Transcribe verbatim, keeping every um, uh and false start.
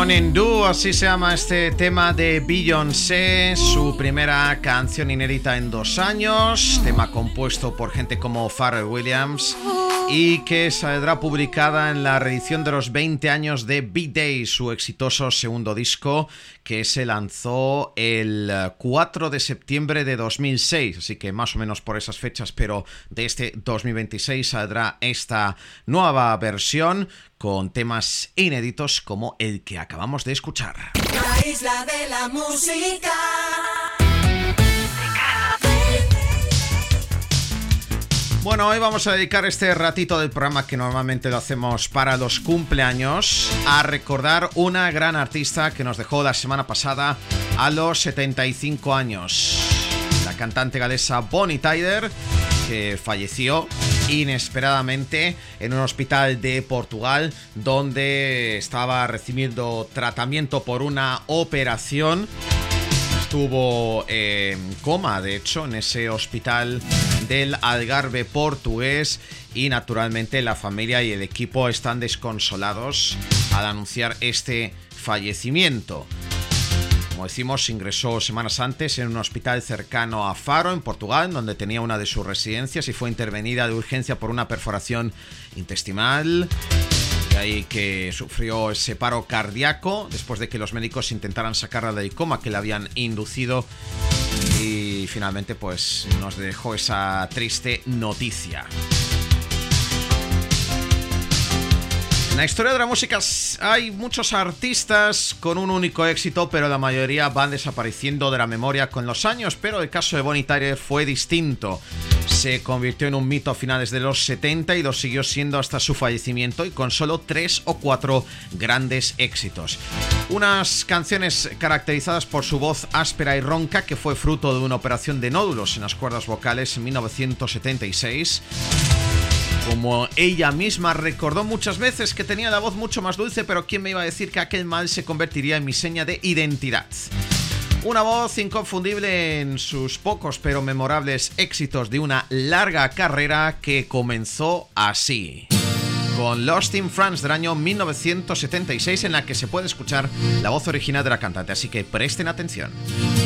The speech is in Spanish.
Morning Dew, así se llama este tema de Beyoncé, su primera canción inédita en dos años, tema compuesto por gente como Pharrell Williams y que saldrá publicada en la reedición de los veinte años de B-Day, su exitoso segundo disco que se lanzó el cuatro de septiembre de dos mil seis, así que más o menos por esas fechas, pero de este dos mil veintiséis saldrá esta nueva versión con temas inéditos como el que acabamos de escuchar. La isla de la música. Bueno, hoy vamos a dedicar este ratito del programa que normalmente lo hacemos para los cumpleaños a recordar una gran artista que nos dejó la semana pasada a los setenta y cinco años. La cantante galesa Bonnie Tyler, que falleció inesperadamente en un hospital de Portugal donde estaba recibiendo tratamiento por una operación. Estuvo en coma, de hecho, en ese hospital del Algarve portugués y naturalmente la familia y el equipo están desconsolados al anunciar este fallecimiento. Como decimos, ingresó semanas antes en un hospital cercano a Faro, en Portugal, donde tenía una de sus residencias y fue intervenida de urgencia por una perforación intestinal. De ahí que sufrió ese paro cardíaco después de que los médicos intentaran sacarla del coma que le habían inducido. Y finalmente pues nos dejó esa triste noticia. En la historia de la música hay muchos artistas con un único éxito, pero la mayoría van desapareciendo de la memoria con los años, pero el caso de Bonnie Tyler fue distinto. Se convirtió en un mito a finales de los setenta y lo siguió siendo hasta su fallecimiento y con solo tres o cuatro grandes éxitos. Unas canciones caracterizadas por su voz áspera y ronca que fue fruto de una operación de nódulos en las cuerdas vocales en mil novecientos setenta y seis. Como ella misma recordó muchas veces que tenía la voz mucho más dulce, pero ¿quién me iba a decir que aquel mal se convertiría en mi seña de identidad? Una voz inconfundible en sus pocos pero memorables éxitos de una larga carrera que comenzó así, con Lost in France del año mil novecientos setenta y seis, en la que se puede escuchar la voz original de la cantante, así que presten atención.